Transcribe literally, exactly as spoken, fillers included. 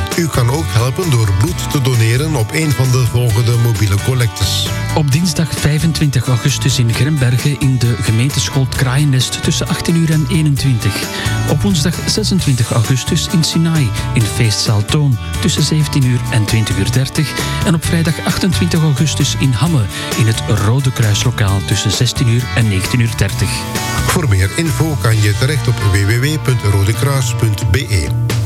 U kan ook helpen door bloed te doneren op een van de volgende mobiele collectes. Op dinsdag vijfentwintig augustus in Grembergen in de gemeenteschool Kraaiennest tussen achttien uur en eenentwintig. Op woensdag zesentwintig augustus in Sinaai in feestzaal Toon tussen zeventien uur en twintig uur dertig. En op vrijdag achtentwintig augustus in Hamme in het Rode Kruislokaal tussen zestien uur en negentien uur dertig. Voor meer info kan je terecht op w w w punt rodekruis punt b e.